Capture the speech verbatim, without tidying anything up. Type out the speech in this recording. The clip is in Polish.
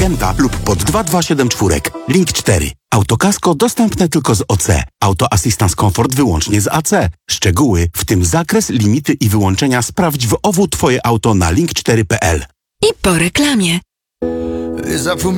klienta lub pod dwa dwa siedem cztery. Link cztery. Autokasko dostępne tylko z O C. Auto Assistance Comfort wyłącznie z A C. Szczegóły, w tym zakres, limity i wyłączenia sprawdź w O W Twoje auto na link cztery kropka p l. I po reklamie.